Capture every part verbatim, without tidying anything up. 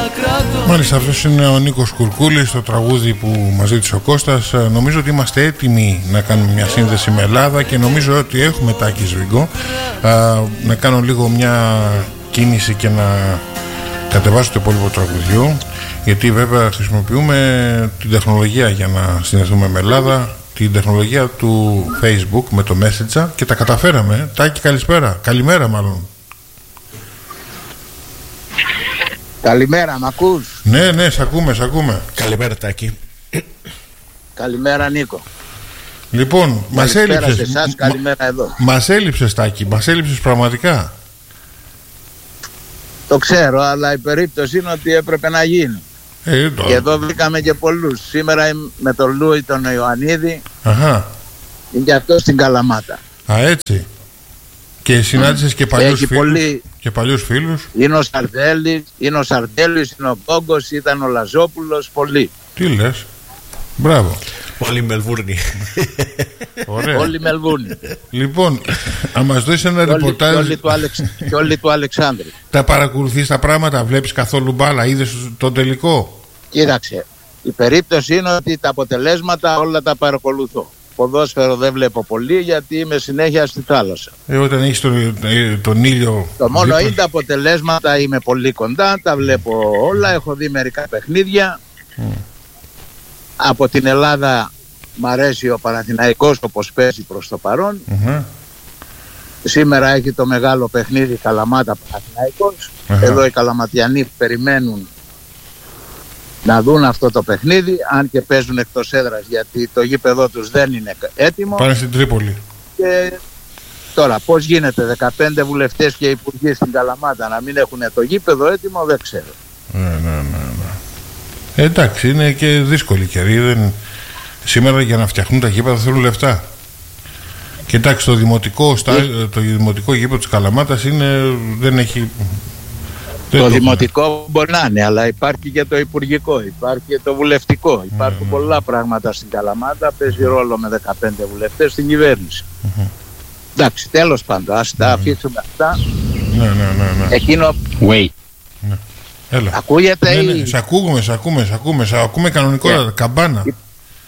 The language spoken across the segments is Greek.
Μάλιστα, αυτός είναι ο Νίκος Κουρκούλης, το τραγούδι που μας ζήτησε ο Κώστας. Νομίζω ότι είμαστε έτοιμοι να κάνουμε μια σύνδεση με Ελλάδα και νομίζω ότι έχουμε Τάκη Σβιγκό. Να κάνω λίγο μια κίνηση και να κατεβάσω το υπόλοιπο τραγουδιού, γιατί βέβαια χρησιμοποιούμε την τεχνολογία για να συνδεθούμε με Ελλάδα, την τεχνολογία του Facebook με το Messenger και τα καταφέραμε. Τάκη, καλησπέρα. Καλημέρα μάλλον. Καλημέρα, μ' ακούς? Ναι, ναι, σ' ακούμε, σ' ακούμε. Καλημέρα, Τάκη. Καλημέρα, Νίκο. Λοιπόν, μας έλειψες. Σε εσάς, καλημέρα εδώ. Μας έλειψες, Τάκη, μας έλειψες πραγματικά. Το ξέρω, αλλά η περίπτωση είναι ότι έπρεπε να γίνει. Ε, το... Και εδώ βρήκαμε και πολλούς. Σήμερα με τον Λούι τον Ιωαννίδη. Αχα. Είναι και αυτό στην Καλαμάτα. Α, έτσι. Και συνάντησες mm. και παλιούς φίλους. Πολύ... Και παλιούς φίλους. Είναι ο Σαρδέλης, είναι ο Σαρδέλης, είναι ο Κόγκος, ήταν ο Λαζόπουλος, πολλοί. Τι λες? Μπράβο. Όλοι Μελβούρνοι. Ωραία. Όλοι Μελβούρνοι. Λοιπόν, αν μας δώσεις ένα ρεπορτάζ. Και όλοι του, Αλεξ... όλοι του Αλεξάνδρου. Τα παρακολουθείς τα πράγματα, βλέπεις καθόλου μπάλα, είδες το τελικό? Κοίταξε, η περίπτωση είναι ότι τα αποτελέσματα όλα τα παρακολουθώ. Ποδόσφαιρο δεν βλέπω πολύ γιατί είμαι συνέχεια στη θάλασσα. Ε, όταν έχεις τον, τον ήλιο. Το μόνο δίπλα... είναι τα αποτελέσματα, είμαι πολύ κοντά, τα βλέπω όλα, έχω δει μερικά παιχνίδια. Mm. Από την Ελλάδα μ' αρέσει ο Παναθηναϊκός όπως παίζει προς το παρόν. Mm-hmm. Σήμερα έχει το μεγάλο παιχνίδι Καλαμάτα Παναθηναϊκός. Mm-hmm. Εδώ οι Καλαματιανοί περιμένουν να δουν αυτό το παιχνίδι, αν και παίζουν εκτός έδρας γιατί το γήπεδο τους δεν είναι έτοιμο. Πάνε στην Τρίπολη. Και τώρα πώς γίνεται δεκαπέντε βουλευτές και υπουργοί στην Καλαμάτα να μην έχουν το γήπεδο έτοιμο, δεν ξέρω. Ναι, ναι, ναι, ναι. Ε, εντάξει, είναι και δύσκολη καιρή. Δεν... Σήμερα για να φτιαχνούν τα γήπεδα θέλουν λεφτά. Και εντάξει, το δημοτικό, στα... το δημοτικό γήπεδο της Καλαμάτας είναι... δεν έχει... Το, το δημοτικό μπορεί να είναι, αλλά υπάρχει και το υπουργικό, υπάρχει και το βουλευτικό. Υπάρχουν mm-hmm. πολλά πράγματα στην Καλαμάτα, παίζει ρόλο με δεκαπέντε βουλευτές στην κυβέρνηση. Mm-hmm. Εντάξει, τέλος πάντων, ας τα mm-hmm. αφήσουμε αυτά. Ναι, ναι, ναι, ναι. Εκείνο... Wait. Ναι. Έλα. Ακούγεται ναι, ναι, ή... Σε ακούμε, σε ακούμε, σε ακούμε, σε ακούμε κανονικότατα, yeah. καμπάνα. Η...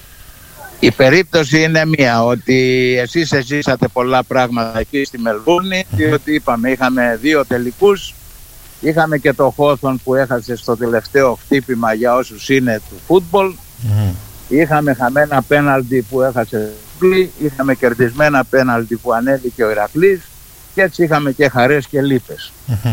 η περίπτωση είναι μία, ότι εσείς ζήσατε πολλά πράγματα εκεί στη Μελβούρνη, mm-hmm. διότι είπαμε, είχαμε δύο τελικούς. Είχαμε και το Χόθον που έχασε στο τελευταίο χτύπημα για όσους είναι του φούτμπολ. Mm-hmm. Είχαμε χαμένα πέναλτι που έχασε το Ηρακλή. Είχαμε κερδισμένα πέναλτι που ανέβηκε ο Ηρακλής. Και έτσι είχαμε και χαρές και λύπες. Mm-hmm.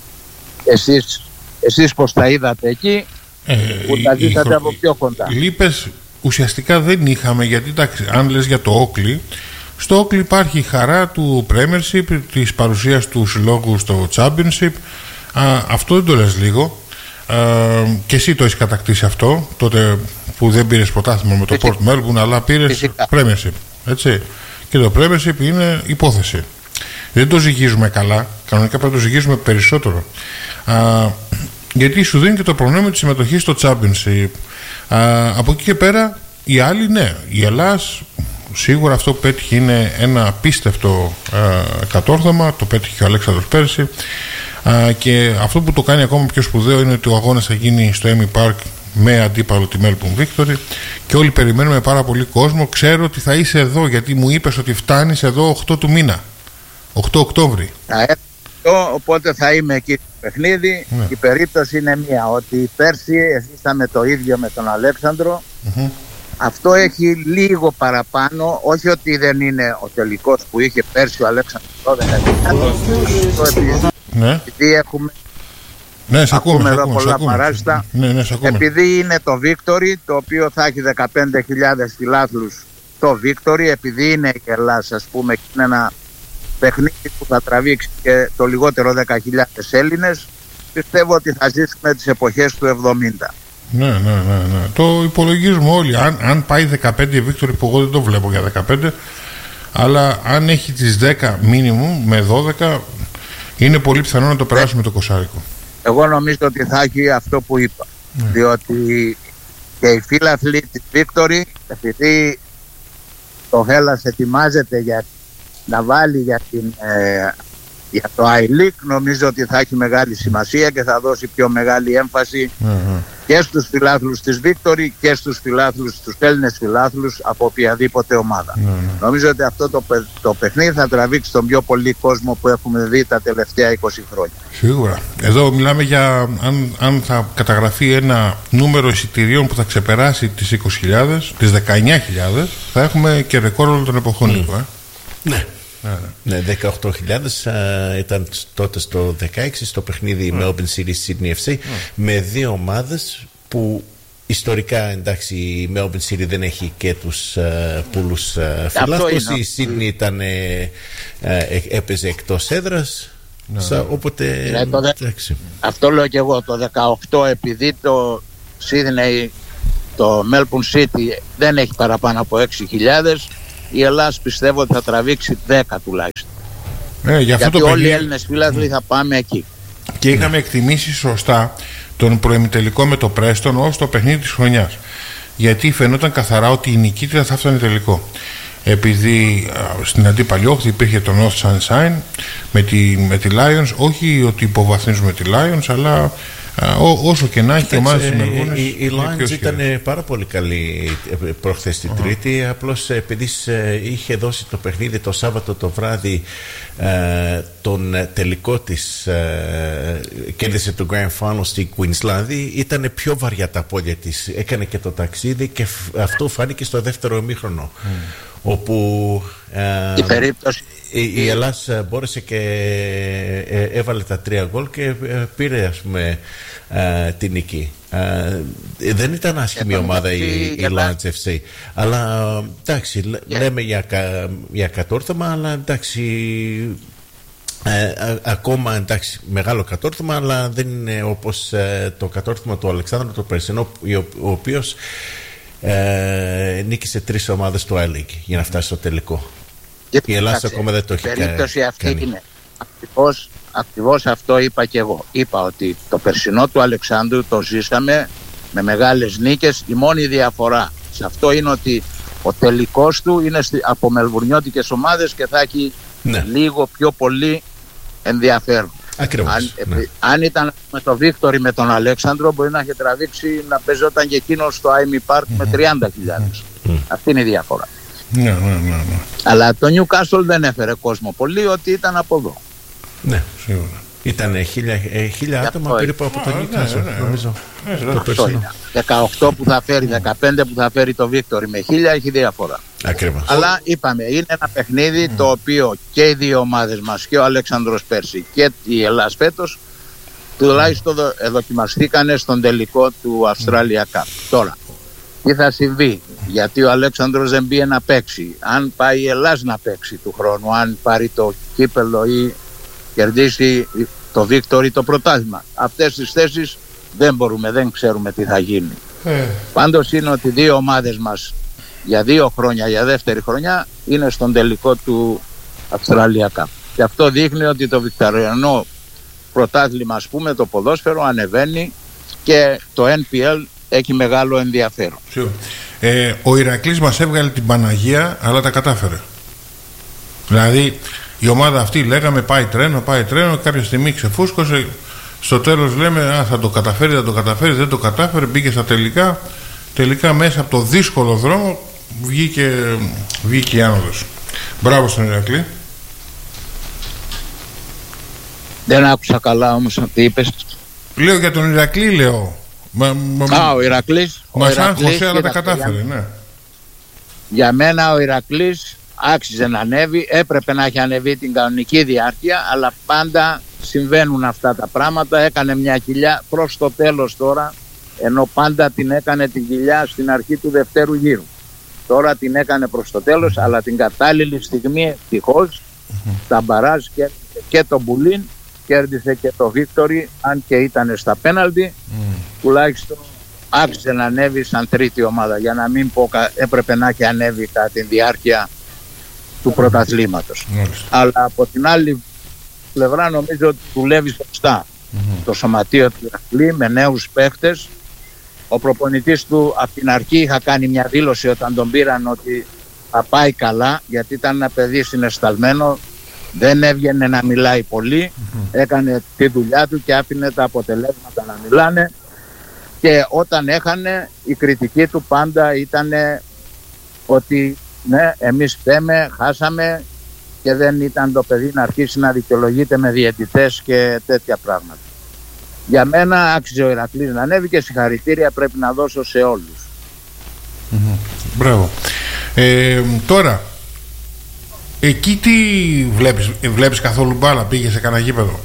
Εσείς, εσείς πως τα είδατε εκεί, ε, που τα ζήσατε από πιο κοντά? Λύπες ουσιαστικά δεν είχαμε, γιατί εντάξει, αν λες για το Όκλι, στο Όκλι υπάρχει η χαρά του Premiership, της παρουσίας του συλλόγου στο Championship. Α, αυτό δεν το λες λίγο. Α, και εσύ το έχεις κατακτήσει αυτό τότε που δεν πήρες πρωτάθλημα με το Port Melbourne, αλλά πήρες Premiership, έτσι. Και το Premiership είναι υπόθεση. Δεν το ζυγίζουμε καλά. Κανονικά πρέπει να το ζυγίζουμε περισσότερο. Α, γιατί σου δίνει και το προνόμιο της συμμετοχής στο Championship. Α, από εκεί και πέρα οι άλλοι, ναι, η Ελλάς σίγουρα αυτό που πέτυχε είναι ένα απίστευτο α, κατόρθωμα. Το πέτυχε και ο Αλέξανδρος πέρσι. Uh, και αυτό που το κάνει ακόμα πιο σπουδαίο είναι ότι ο αγώνας θα γίνει στο Έμι Park με αντίπαλο τη Melbourne Victory και όλοι περιμένουμε πάρα πολύ κόσμο. Ξέρω ότι θα είσαι εδώ γιατί μου είπες ότι φτάνεις εδώ οκτώ του μήνα, οκτώ Οκτώβρη. Θα έρθω, οπότε θα είμαι εκεί στο παιχνίδι. Ναι. Η περίπτωση είναι μία, ότι πέρσι ζήσαμε το ίδιο με τον Αλέξανδρο. Mm-hmm. Αυτό έχει λίγο παραπάνω, όχι ότι δεν είναι ο τελικός που είχε πέρσι ο Αλέξανδρος δώδεκα χιλιάδες. Ναι. Επειδή έχουμε, ναι, σε ακούμε, ακούμε σε εδώ ακούμε, πολλά σε ακούμε. παράστα, ναι, ναι, επειδή είναι το Victory, το οποίο θα έχει δεκαπέντε χιλιάδες φιλάθλους το Victory, επειδή είναι η Ελλάς, ας πούμε, και είναι ένα παιχνίδι που θα τραβήξει και το λιγότερο δέκα χιλιάδες Έλληνες, πιστεύω ότι θα ζήσουμε τις εποχές του εβδομήντα. Ναι, ναι, ναι, ναι. Το υπολογίζουμε όλοι. Αν, αν πάει δεκαπέντε η Victory, που εγώ δεν το βλέπω για δεκαπέντε, αλλά αν έχει τις δέκα minimum με δώδεκα, είναι πολύ πιθανό να το περάσουμε το κοσάρικο. Εγώ νομίζω ότι θα έχει αυτό που είπα. Ναι. Διότι και οι φίλαθλοι της Victory, επειδή το Hellas ετοιμάζεται για, να βάλει για την ε, Για το I-League νομίζω ότι θα έχει μεγάλη σημασία και θα δώσει πιο μεγάλη έμφαση mm-hmm. και στους φιλάθλους της Victory και στους φιλάθλους, στους Έλληνες φιλάθλους από οποιαδήποτε ομάδα. Mm-hmm. Νομίζω ότι αυτό το, το παιχνίδι θα τραβήξει τον πιο πολύ κόσμο που έχουμε δει τα τελευταία είκοσι χρόνια. Σίγουρα. Εδώ μιλάμε για αν, αν θα καταγραφεί ένα νούμερο εισιτηρίων που θα ξεπεράσει τις είκοσι χιλιάδες, τις δεκαεννιά χιλιάδες, θα έχουμε και ρεκόρ όλων των εποχών. Mm. Ε. Ναι. Ναι, δεκαοκτώ χιλιάδες uh, ήταν τότε στο δεκαέξι στο παιχνίδι mm. Melbourne City Sydney εφ σι mm. με δύο ομάδες που ιστορικά, εντάξει, η Melbourne City δεν έχει και τους uh, πολλούς uh, φιλάθλους. Η Sydney ήταν, uh, uh, έπαιζε εκτός έδρας. No. Σα, οπότε, ναι, το δε... αυτό λέω και εγώ, το δεκαοκτώ, επειδή το Sydney, το Melbourne City δεν έχει παραπάνω από έξι χιλιάδες, η Ελλάδα πιστεύω ότι θα τραβήξει δέκα τουλάχιστον. Ε, για αυτό γιατί το όλοι παιδί... οι Έλληνες φίλαθλοι θα πάμε εκεί. Και είχαμε εκτιμήσει σωστά τον προημιτελικό με το Preston ως το παιχνίδι της χρονιάς. Γιατί φαινόταν καθαρά ότι η νικήτρια θα φτάνει τελικό. Επειδή α, στην αντίπαλη όχθη υπήρχε το North Sunshine με τη, με τη Lions, όχι ότι υποβαθμίζουμε τη Lions, αλλά α, ό, όσο και να έχει η ομάδα της Μελβούρνης. Η, η Lions ήταν πάρα πολύ καλή προχθές την uh-huh. Τρίτη, απλώς επειδή είχε δώσει το παιχνίδι το Σάββατο το βράδυ, ε, τον τελικό της, ε, κέρδισε το Grand Final στη Queenslandi, ήταν πιο βαριά τα πόδια της, έκανε και το ταξίδι και αυτό φάνηκε στο δεύτερο ημίχρονο. Mm. Όπου ε, η, περίπτωση... η, η Ελλάδα μπόρεσε και ε, έβαλε τα τρία γκολ και ε, πήρε, ας πούμε, ε, την νίκη. Ε, δεν ήταν άσχημη η ομάδα η, η Lions εφ σι, αλλά εντάξει, yeah. λέμε για, για κατόρθωμα, αλλά εντάξει, ε, α, ακόμα εντάξει, μεγάλο κατόρθωμα, αλλά δεν είναι όπως ε, το κατόρθωμα του Αλεξάνδρου το περσινό, ο οποίος Ε, νίκησε τρεις ομάδες του I-League για να φτάσει στο τελικό. Και η Ελλάδα ακόμα δεν το έχει κάνει. Η περίπτωση αυτή κάνει. Είναι ακριβώς, ακριβώς αυτό είπα και εγώ. Είπα ότι το περσινό του Αλεξάνδρου το ζήσαμε με μεγάλες νίκες. Η μόνη διαφορά σε αυτό είναι ότι ο τελικός του είναι από μελβουρνιώτικες ομάδες και θα έχει ναι. λίγο πιο πολύ ενδιαφέρον. Ακριβώς, αν, ναι. αν ήταν με το Victory με τον Αλέξανδρο, μπορεί να είχε τραβήξει να παίζονταν και εκείνο στο Άιμι Πάρκ mm-hmm. με τριάντα χιλιάδες. Mm-hmm. Αυτή είναι η διαφορά. Ναι, ναι, ναι, ναι. Αλλά το Newcastle δεν έφερε κόσμο πολύ, ότι ήταν από εδώ. Ναι, σίγουρα. Ήταν χίλια, χίλια άτομα περίπου από το Newcastle, ναι, ναι, νομίζω. Ναι, το περσινό. δεκαοκτώ που θα φέρει, δεκαπέντε που θα φέρει το Victory με χίλια έχει διαφορά. Ακριβώς. Αλλά είπαμε, είναι ένα παιχνίδι mm. το οποίο και οι δύο ομάδες μας, και ο Αλέξανδρος πέρσι και η Ελλάδα φέτος, τουλάχιστον mm. δοκιμαστήκανε στον τελικό του Australia Cup. Τώρα, τι θα συμβεί, γιατί ο Αλέξανδρος δεν πήγε να παίξει, αν πάει η Ελλάδα να παίξει του χρόνου, αν πάρει το κύπελο ή κερδίσει το Victory το πρωτάθλημα, αυτές τις θέσεις δεν μπορούμε, δεν ξέρουμε τι θα γίνει. Mm. Πάντως είναι ότι δύο ομάδες μας για δύο χρόνια, για δεύτερη χρονιά, είναι στον τελικό του Australia Cup. Και αυτό δείχνει ότι το βικτωριανό πρωτάθλημα, ας πούμε, το ποδόσφαιρο ανεβαίνει και το N P L έχει μεγάλο ενδιαφέρον. Ε, ο Ηρακλής μας έβγαλε την Παναγία, αλλά τα κατάφερε. Δηλαδή η ομάδα αυτή λέγαμε πάει τρένο, πάει τρένο, κάποια στιγμή ξεφούσκωσε, στο τέλος λέμε α, θα το καταφέρει, θα το καταφέρει, δεν το κατάφερε, μπήκε στα τελικά. Τελικά μέσα από το δύσκολο δρόμο βγήκε, βγήκε η άνοδος. Μπράβο στον Ηρακλή. Δεν άκουσα καλά όμως τι είπες. Λέω για τον Ηρακλή, λέω. Μα, μα, Α, ο Ηρακλής. Μας άγχωσε, αλλά τα κατάφερε, ναι. Για μένα ο Ηρακλής άξιζε να ανέβει, έπρεπε να έχει ανεβεί την κανονική διάρκεια, αλλά πάντα συμβαίνουν αυτά τα πράγματα. Έκανε μια κοιλιά προς το τέλος τώρα, ενώ πάντα την έκανε την κοιλιά στην αρχή του δευτέρου γύρου. Τώρα την έκανε προς το τέλος, αλλά την κατάλληλη στιγμή ευτυχώς mm-hmm. τα μπαράζ κέρδισε και το Μπουλίν, κέρδισε και το Victory, αν και ήταν στα πέναλτι, mm. τουλάχιστον άξιζε να ανέβει σαν τρίτη ομάδα, για να μην πω έπρεπε να έχει ανέβει κατά τη διάρκεια του πρωταθλήματος. Mm. Αλλά από την άλλη πλευρά νομίζω ότι δουλεύει σωστά mm-hmm. το σωματείο του Ηρακλή με νέους παίχτες. Ο προπονητής του από την αρχή είχα κάνει μια δήλωση όταν τον πήραν ότι θα πάει καλά, γιατί ήταν ένα παιδί συναισθαλμένο, Δεν έβγαινε να μιλάει πολύ, mm-hmm. έκανε τη δουλειά του και άφηνε τα αποτελέσματα να μιλάνε, και όταν έχανε η κριτική του πάντα ήταν ότι ναι, εμείς φταίμε, χάσαμε, και δεν ήταν το παιδί να αρχίσει να δικαιολογείται με διαιτητές και τέτοια πράγματα. Για μένα άξιζε ο Ηρακλής να ανέβει και συγχαρητήρια πρέπει να δώσω σε όλους. Mm-hmm. Μπράβο. Ε, τώρα, εκεί τι βλέπεις, βλέπεις καθόλου μπάλα, πήγε σε κανένα γήπεδο?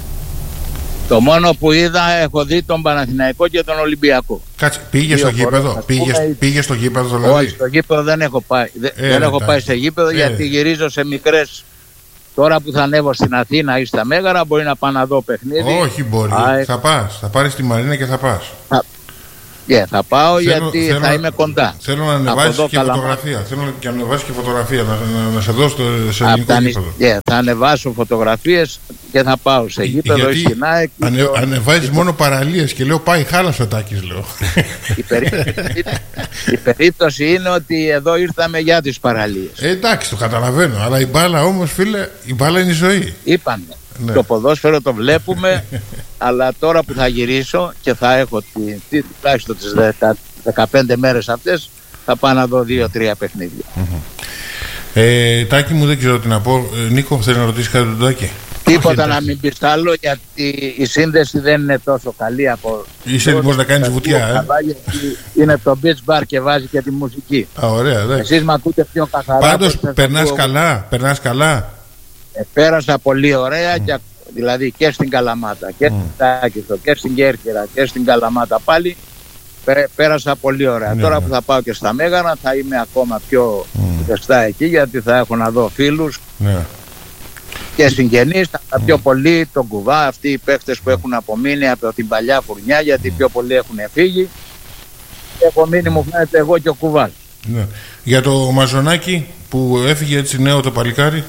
Το μόνο που είδα, έχω δει τον Παναθηναϊκό και τον Ολυμπιακό. Κάτσε, πήγε στο γήπεδο, πήγε, πούμε, πήγε στο γήπεδο δηλαδή? Όχι, στο γήπεδο δεν έχω πάει. Ε, δεν έχω πάει σε γήπεδο, ε, γιατί γυρίζω σε μικρές. Τώρα που θα ανέβω στην Αθήνα ή στα Μέγαρα, μπορεί να πάω να δω παιχνίδι. Όχι, μπορεί. Α, θα πας, θα πάρεις τη Μαρίνα και θα πας. Θα, yeah, θα πάω, θέλω, γιατί θέλω, θα είμαι κοντά. Θέλω να ανεβάσεις και φωτογραφία. Θέλω να ανεβάσεις και φωτογραφία, να, να, να σε δω στο, σε ελληνικό γήπεδο. Yeah, θα ανεβάσω φωτογραφίες και θα πάω σε γήπεδο ή στην ΑΕΚ. Ανε, το... Ανεβάζεις μόνο παραλίες και λέω πάει χάλασε ο Τάκης, λέω. Η περίπτωση, η περίπτωση είναι ότι εδώ ήρθαμε για τις παραλίες. Ε, εντάξει, το καταλαβαίνω. Αλλά η μπάλα όμως, φίλε, η μπάλα είναι η ζωή. Είπαμε. Ναι. Το ποδόσφαιρο το βλέπουμε, αλλά τώρα που θα γυρίσω και θα έχω τη, τουλάχιστον τις δεκαπέντε μέρες αυτές, θα πάω να δω δύο-τρία παιχνίδια. Mm-hmm. ε, Τάκη μου, δεν ξέρω τι να πω. ε, Νίκο, θέλει να ρωτήσει κάτι τον Τάκη? Τίποτα να μην πεις άλλο, γιατί η σύνδεση δεν είναι τόσο καλή από... Είσαι έτοιμος να κάνεις βουτιά, ε? Είναι το beach bar και βάζει και τη μουσική. Α, ωραία, εντάξει. Εσείς με ακούτε πιο καθαρά. Πάντως περνάς καλά, περνάς καλά. Ε, πέρασα πολύ ωραία, mm. και, δηλαδή και στην Καλαμάτα και, mm. στην Τάκηθο, και στην Κέρκυρα και στην Καλαμάτα πάλι πέ, πέρασα πολύ ωραία. Ναι, τώρα ναι. που θα πάω και στα Μέγαρα θα είμαι ακόμα πιο ζεστά mm. εκεί, γιατί θα έχω να δω φίλους ναι. και συγγενείς, θα πιο πολύ τον Κουβά, αυτοί οι παίχτες που έχουν απομείνει από την παλιά φουρνιά, γιατί mm. πιο πολλοί έχουν φύγει. Έχω μείνει, μου φαίνεται, εγώ και ο Κουβάς. Ναι. Για το Μαζονάκι που έφυγε έτσι νέο το παλικάρι.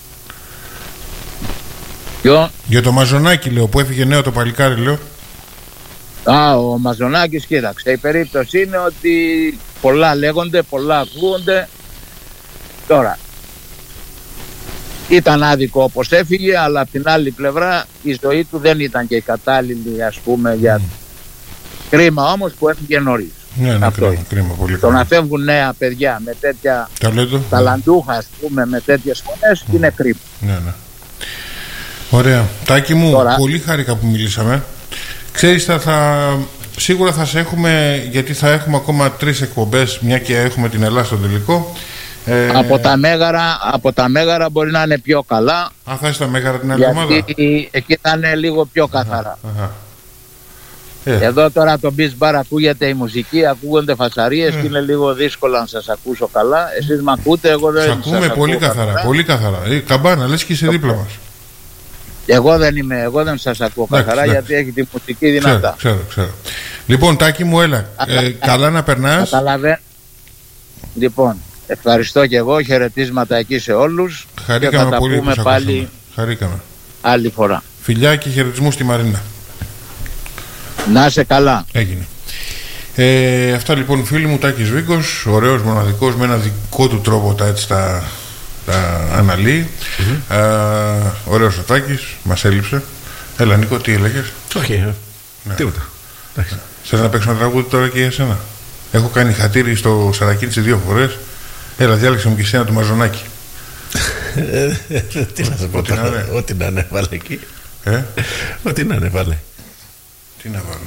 Ποιο? Για το Μαζονάκι λέω, που έφυγε νέο το παλικάρι, λέω. Α, ο Μαζονάκης, κοίταξε, η περίπτωση είναι ότι πολλά λέγονται, πολλά ακούγονται. Τώρα, ήταν άδικο όπως έφυγε, αλλά από την άλλη πλευρά η ζωή του δεν ήταν και η κατάλληλη, ας πούμε, για... Κρίμα όμως που έφυγε νωρίς. Ναι, ναι, κρίμα, κρίμα, πολύ το να φεύγουν νέα παιδιά με τέτοια ταλέντο, ταλαντούχα, ας πούμε, με τέτοιες φωνές, mm. είναι κρίμα. Ναι, ναι. Ωραία. Τάκη μου, τώρα... πολύ χάρηκα που μιλήσαμε. Ξέρεις, θα, θα, σίγουρα θα σε έχουμε, γιατί θα έχουμε ακόμα τρεις εκπομπές, μια και έχουμε την Ελλάδα στο τελικό. Ε... Από, τα μέγαρα, από τα Μέγαρα μπορεί να είναι πιο καλά. Αν θα είσαι τα Μέγαρα την άλλη εβδομάδα. Γιατί εκεί θα είναι λίγο πιο καθαρά. Αχα, αχα. Ε. Εδώ τώρα το beach bar ακούγεται η μουσική, ακούγονται φασαρίες ε. και είναι λίγο δύσκολο να σας ακούσω καλά. Εσείς με ακούτε, εγώ δεν σας ακούμε σας πολύ καθαρά, καθαρά. Πολύ καθαρά. Ε, καμπάνα, λες και είσαι δίπλα μας. Εγώ δεν είμαι, εγώ δεν σας ακούω καθαρά, εντάξει, γιατί έχει τη μουσική δυνατά. Ξέρω, ξέρω, ξέρω. Λοιπόν, Τάκη μου, έλα. Ε, καλά να περνάς. Καταλαβαίνω. Λοιπόν, ευχαριστώ και εγώ. Χαιρετίσματα εκεί σε όλους. Χαρήκαμε και θα τα πολύ πούμε πάλι Χαρήκαμε. άλλη φορά. Φιλιά και χαιρετισμού στη Μαρίνα. Να είσαι καλά. Έγινε. Ε, αυτά λοιπόν, φίλοι μου, Τάκης Βίκος, ωραίος, μοναδικός, με ένα δικό του τρόπο τα έτσι τα, τα αναλύει. Mm-hmm. ε, ωραίος ο Τάκης, μας έλειψε. Έλα Νίκο, τι έλεγες? Όχι, ε, ναι. τίποτα. Θες να παίξουμε τραγούδι τώρα και για σένα? Έχω κάνει χατήρι στο Σαρακίντσι δύο φορές. Έλα, διάλεξε μου και εσένα του Μαζονάκι. Τι να σε πω τώρα, ό,τι να ανέβαλε εκεί. Ε? Ό,τι να ανέβαλε. Τι να βάλω?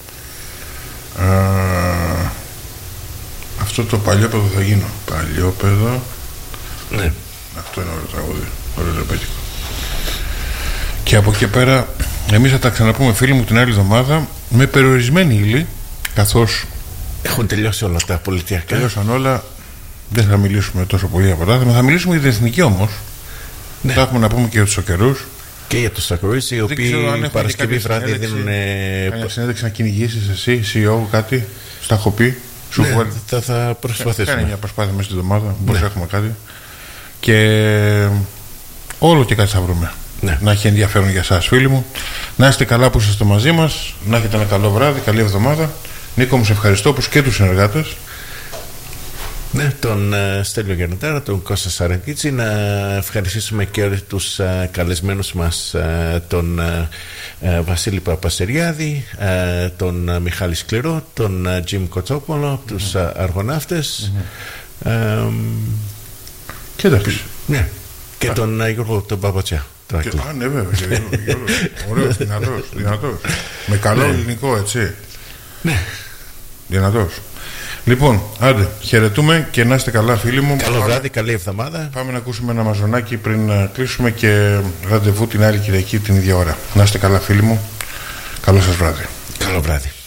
Α, αυτό το παλιόπαιδο θα γίνω. Παλιόπαιδο. Ναι. Αυτό είναι ωραίο τραγούδι. Ωραίο ρεπέτικο. Και από εκεί πέρα εμείς θα τα ξαναπούμε, φίλοι μου, την άλλη εβδομάδα με περιορισμένη ύλη, καθώς έχουν τελειώσει όλα τα πολιτιακά. Τελειώσαν όλα. Δεν θα μιλήσουμε τόσο πολύ για πρωτάθλημα. Θα μιλήσουμε για την εθνική όμως. Ναι. Θα έχουμε να πούμε και για τους σοκερούς. Και για τους σοκερούς, οι οποίοι Παρασκευή βράδυ δίνουν. Κάνε συνέντευξη να κυνηγήσεις εσύ, σι ι ο, κάτι. Στα έχω πει. Σου ναι, έχω... θα, θα προσπαθήσουμε. Κάνε μια προσπάθεια μέσα στην εβδομάδα. Ναι. Μπορεί να έχουμε κάτι. Και όλο και κάτι θα βρούμε. Ναι. Να έχει ενδιαφέρον για εσάς, φίλοι μου. Να είστε καλά που είστε μαζί μας. Να έχετε ένα καλό βράδυ, καλή εβδομάδα. Νίκο μου, σε ευχαριστώ, όπως και τους συνεργάτες. Ναι, τον uh, Στέλιο Γεροντάρα, τον Κώστα Σαρακίτση. Να ευχαριστήσουμε και όλους τους uh, καλεσμένους μας, uh, τον uh, uh, Βασίλη Παπαστεριάδη, uh, τον uh, Μιχάλη Σκληρό, τον uh, Τζιμ Κοτσόπολο, mm-hmm. τους uh, αργοναύτες mm-hmm. uh, και τα πίσω. Ναι, και ah. τον uh, Γιώργο τον Παπατσιά. Και, α, ναι, βέβαια. Ωραίος, δυνατός, δυνατός. Με καλό ελληνικό, έτσι. Ναι. Δυνατός. Λοιπόν, άντε, χαιρετούμε και να είστε καλά, φίλοι μου. Καλό πάμε, βράδυ, καλή εβδομάδα. Πάμε να ακούσουμε ένα μαζονάκι πριν να κλείσουμε και ραντεβού την άλλη Κυριακή την ίδια ώρα. Να είστε καλά, φίλοι μου. Καλό σας βράδυ. Καλό βράδυ.